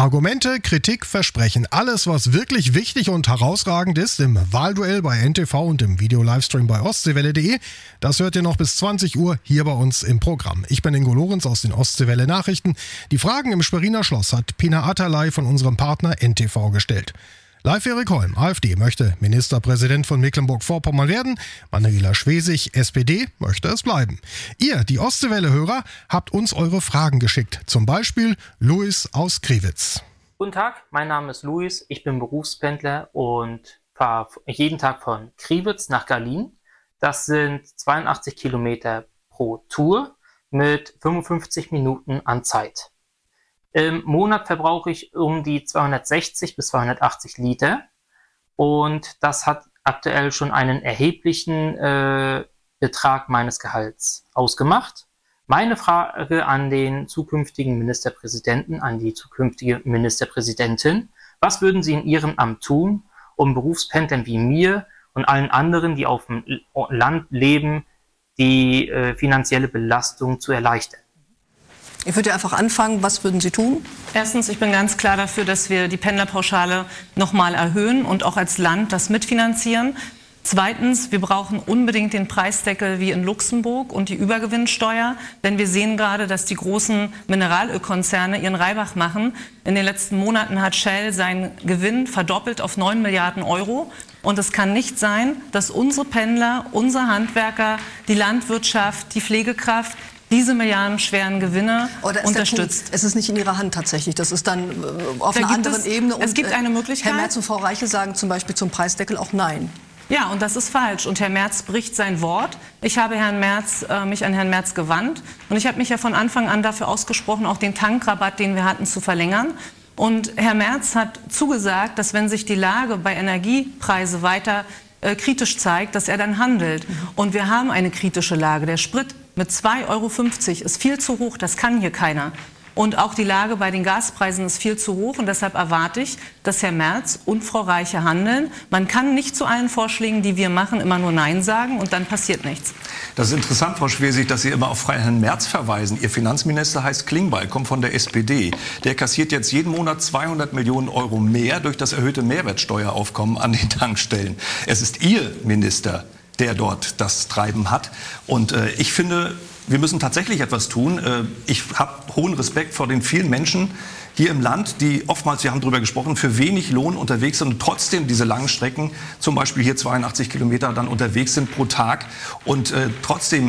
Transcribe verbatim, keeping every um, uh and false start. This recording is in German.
Argumente, Kritik, Versprechen. Alles, was wirklich wichtig und herausragend ist im Wahlduell bei N T V und im Video-Livestream bei ostseewelle punkt de, das hört ihr noch bis zwanzig Uhr hier bei uns im Programm. Ich bin Ingo Lorenz aus den Ostseewelle Nachrichten. Die Fragen im Schweriner Schloss hat Pina Atalay von unserem Partner N T V gestellt. Live Erik Holm, AfD, möchte Ministerpräsident von Mecklenburg-Vorpommern werden. Manuela Schwesig, S P D, möchte es bleiben. Ihr, die Ostseewelle-Hörer, habt uns eure Fragen geschickt. Zum Beispiel Luis aus Kriwitz. Guten Tag, mein Name ist Luis, ich bin Berufspendler und fahre jeden Tag von Kriwitz nach Garlin. Das sind zweiundachtzig Kilometer pro Tour mit fünfundfünfzig Minuten an Zeit. Im Monat verbrauche ich um die zweihundertsechzig bis zweihundertachtzig Liter und das hat aktuell schon einen erheblichen äh, Betrag meines Gehalts ausgemacht. Meine Frage an den zukünftigen Ministerpräsidenten, an die zukünftige Ministerpräsidentin: Was würden Sie in Ihrem Amt tun, um Berufspendlern wie mir und allen anderen, die auf dem Land leben, die äh, finanzielle Belastung zu erleichtern? Ich würde einfach anfangen. Was würden Sie tun? Erstens, ich bin ganz klar dafür, dass wir die Pendlerpauschale nochmal erhöhen und auch als Land das mitfinanzieren. Zweitens, wir brauchen unbedingt den Preisdeckel wie in Luxemburg und die Übergewinnsteuer, denn wir sehen gerade, dass die großen Mineralölkonzerne ihren Reibach machen. In den letzten Monaten hat Shell seinen Gewinn verdoppelt auf neun Milliarden Euro. Und es kann nicht sein, dass unsere Pendler, unsere Handwerker, die Landwirtschaft, die Pflegekraft diese milliardenschweren Gewinne Oder ist unterstützt. Es ist nicht in Ihrer Hand tatsächlich. Das ist dann äh, auf Da einer gibt anderen es, Ebene. Es gibt eine Möglichkeit. Herr Merz und Frau Reiche sagen zum Beispiel zum Preisdeckel auch Nein. Ja, und das ist falsch. Und Herr Merz bricht sein Wort. Ich habe Herrn Merz, äh, mich an Herrn Merz gewandt. Und ich habe mich ja von Anfang an dafür ausgesprochen, auch den Tankrabatt, den wir hatten, zu verlängern. Und Herr Merz hat zugesagt, dass wenn sich die Lage bei Energiepreisen weiter äh, kritisch zeigt, dass er dann handelt. Mhm. Und wir haben eine kritische Lage. Der Sprit mit zwei Euro fünfzig ist viel zu hoch, das kann hier keiner. Und auch die Lage bei den Gaspreisen ist viel zu hoch und deshalb erwarte ich, dass Herr Merz und Frau Reiche handeln. Man kann nicht zu allen Vorschlägen, die wir machen, immer nur Nein sagen und dann passiert nichts. Das ist interessant, Frau Schwesig, dass Sie immer auf Herrn Merz verweisen. Ihr Finanzminister heißt Klingbeil, kommt von der S P D. Der kassiert jetzt jeden Monat zweihundert Millionen Euro mehr durch das erhöhte Mehrwertsteueraufkommen an den Tankstellen. Es ist Ihr Minister, der dort das Treiben hat. Und äh, ich finde, wir müssen tatsächlich etwas tun. Äh, ich habe hohen Respekt vor den vielen Menschen hier im Land, die oftmals, wir haben darüber gesprochen, für wenig Lohn unterwegs sind und trotzdem diese langen Strecken, zum Beispiel hier zweiundachtzig Kilometer, dann unterwegs sind pro Tag und äh, trotzdem